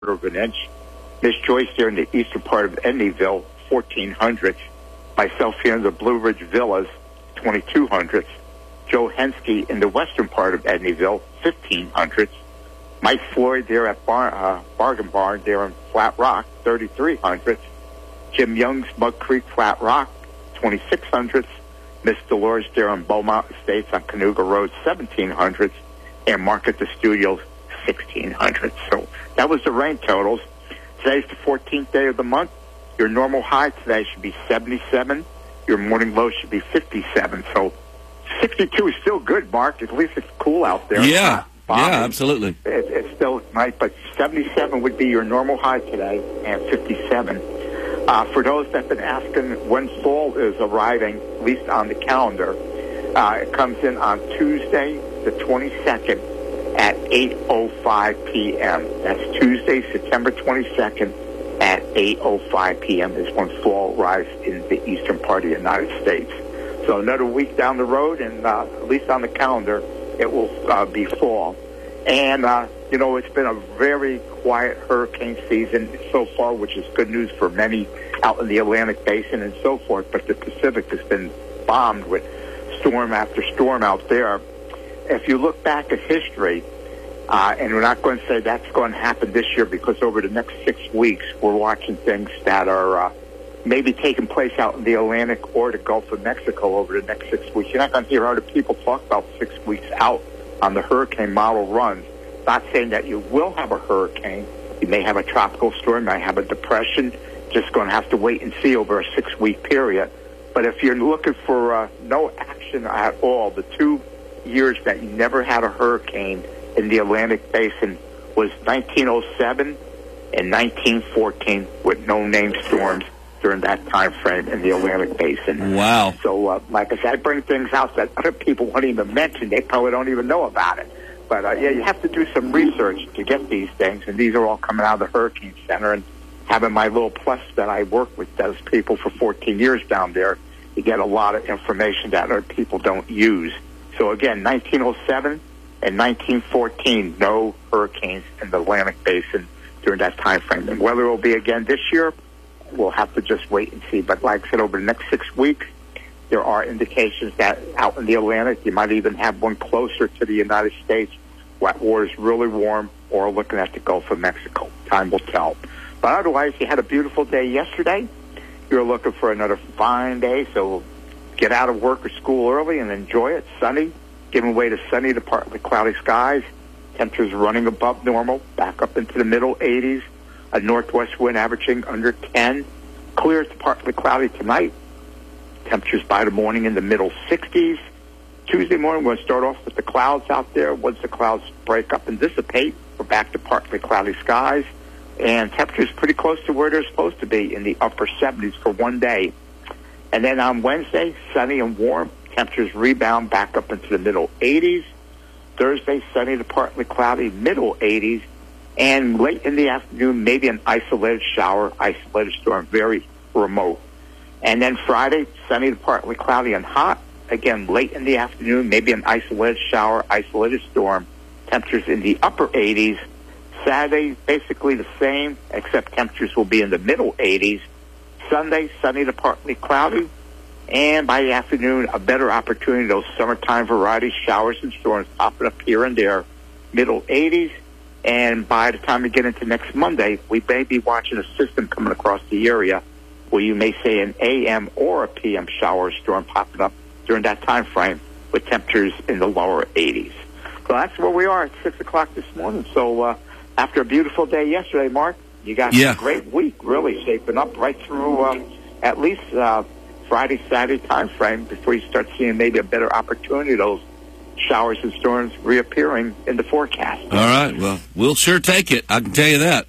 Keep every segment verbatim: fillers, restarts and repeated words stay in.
quarter of an inch. Miss Joyce there in the eastern part of Edneyville, fourteen hundredths. Myself here in the Blue Ridge Villas, twenty-two hundredths. Joe Henske in the western part of Edneyville, fifteen hundredths. Mike Floyd there at Bar, uh, Bargain Barn there in Flat Rock, thirty-three hundredths. Jim Young's Mud Creek Flat Rock, twenty-six hundredths. Miss Dolores there on Beaumont Estates on Canoga Road, seventeen hundredths. And Mark at the Studios, sixteen hundredths. So that was the rain totals. Today's the fourteenth day of the month. Your normal high today should be seventy-seven. Your morning low should be fifty-seven. So sixty-two is still good, Mark. At least it's cool out there. Yeah, yeah, absolutely. It, it's still nice, but seventy-seven would be your normal high today, and fifty-seven. Uh, for those that have been asking when fall is arriving, at least on the calendar, uh, it comes in on Tuesday, the twenty-second, at eight oh five p.m. That's Tuesday, September twenty-second, at eight oh five p.m. is when fall arrives in the eastern part of the United States. So another week down the road, and uh, at least on the calendar, it will uh, be fall. And, uh, you know, it's been a very quiet hurricane season so far, which is good news for many out in the Atlantic Basin and so forth. But the Pacific has been bombed with storm after storm out there. If you look back at history, uh, and we're not going to say that's going to happen this year, because over the next six weeks, we're watching things that are uh, maybe taking place out in the Atlantic or the Gulf of Mexico over the next six weeks. You're not going to hear other people talk about six weeks out on the hurricane model runs. Not saying that you will have a hurricane. You may have a tropical storm, you may have a depression. Just going to have to wait and see over a six-week period. But if you're looking for uh, no action at all, the two years that you never had a hurricane in the Atlantic Basin was nineteen oh seven and nineteen fourteen, with no named storms during that time frame in the Atlantic Basin. Wow. So, uh, like I said, I bring things out that other people won't even mention. They probably don't even know about it. But, uh, yeah, you have to do some research to get these things, and these are all coming out of the Hurricane Center. And having my little plus that I work with those people for fourteen years down there, you get a lot of information that other people don't use. So, again, nineteen oh seven and nineteen fourteen, no hurricanes in the Atlantic Basin during that time frame. And whether it will be again this year, we'll have to just wait and see. But like I said, over the next six weeks, there are indications that out in the Atlantic, you might even have one closer to the United States, where water's really warm, or looking at the Gulf of Mexico. Time will tell. But otherwise, you had a beautiful day yesterday. You're looking for another fine day, so get out of work or school early and enjoy it. Sunny, giving way to sunny to partly cloudy skies. Temperatures running above normal, back up into the middle eighties. A northwest wind averaging under ten. Clear to partly cloudy tonight. Temperatures by the morning in the middle sixties. Tuesday morning, we're going to start off with the clouds out there. Once the clouds break up and dissipate, we're back to partly cloudy skies. And temperatures pretty close to where they're supposed to be, in the upper seventies for one day. And then on Wednesday, sunny and warm. Temperatures rebound back up into the middle eighties. Thursday, sunny to partly cloudy, middle eighties. And late in the afternoon, maybe an isolated shower, isolated storm, very remote. And then Friday, sunny to partly cloudy and hot. Again, late in the afternoon, maybe an isolated shower, isolated storm. Temperatures in the upper eighties. Saturday, basically the same, except temperatures will be in the middle eighties. Sunday, sunny to partly cloudy. And by the afternoon, a better opportunity, those summertime variety showers and storms popping up here and there, middle eighties. And by the time we get into next Monday, we may be watching a system coming across the area where you may see an A M or a P M shower or storm popping up during that time frame, with temperatures in the lower eighties. So that's where we are at six o'clock this morning. So uh, after a beautiful day yesterday, Mark, you got yeah. a great week really shaping up right through um, at least uh, Friday, Saturday time frame before you start seeing maybe a better opportunity, those showers and storms reappearing in the forecast. All right. Well, we'll sure take it. I can tell you that.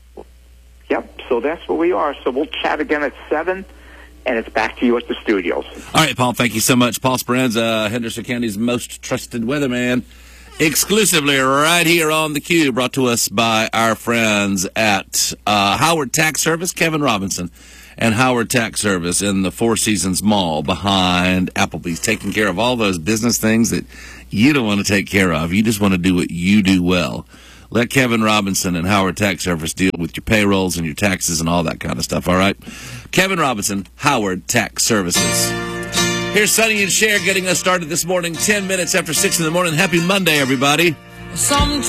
Yep. So that's where we are. So we'll chat again at seven, and it's back to you at the studios. All right, Paul. Thank you so much. Paul Speranza, Henderson County's most trusted weatherman, exclusively right here on the Q, brought to us by our friends at uh, Howard Tax Service, Kevin Robinson, and Howard Tax Service in the Four Seasons Mall behind Applebee's, taking care of all those business things that you don't want to take care of. You just want to do what you do well. let Kevin Robinson and Howard Tax Service deal with your payrolls and your taxes and all that kind of stuff, all right? Kevin Robinson, Howard Tax Services. Here's Sonny and Cher getting us started this morning, ten minutes after six in the morning. Happy Monday, everybody. Some